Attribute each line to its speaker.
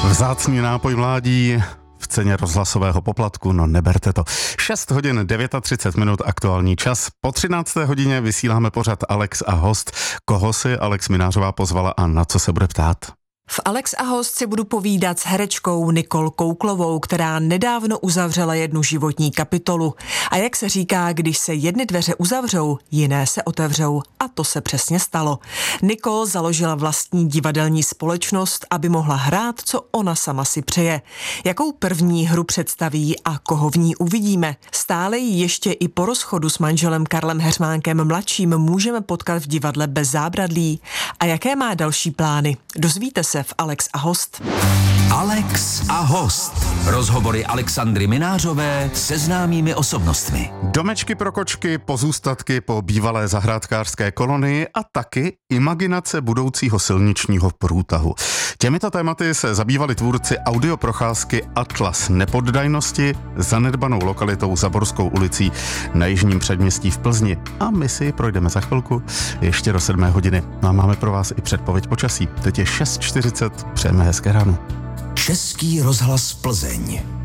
Speaker 1: Vzácný nápoj mládí v ceně rozhlasového poplatku, no neberte to. 6 hodin 39 minut aktuální čas. Po 13. hodině vysíláme pořad Alex a host. Koho si Alex Minářová pozvala a na co se bude ptát?
Speaker 2: V Alex a host si budu povídat s herečkou Nicole Kouklovou, která nedávno uzavřela jednu životní kapitolu. A jak se říká, když se jedny dveře uzavřou, jiné se otevřou. A to se přesně stalo. Nicole založila vlastní divadelní společnost, aby mohla hrát, co ona sama si přeje. Jakou první hru představí a koho v ní uvidíme? Stále ji ještě i po rozchodu s manželem Karlem Heřmánkem mladším můžeme potkat v divadle Bez zábradlí. A jaké má další plány? Dozvíte se v Alex a host.
Speaker 3: Alex a host. Rozhovory Alexandry Minářové se známými osobnostmi.
Speaker 1: Domečky pro kočky, pozůstatky po bývalé zahrádkářské kolonii a taky imaginace budoucího silničního průtahu. Těmito tématy se zabývali tvůrci audioprocházky Atlas nepoddajnosti zanedbanou lokalitou Zaborskou ulicí na jižním předměstí v Plzni. A my si projdeme za chvilku ještě do 7 hodiny. No a máme pro vás i předpověď počasí. Teď je 6:40, přejeme hezké ráno.
Speaker 3: Český rozhlas Plzeň.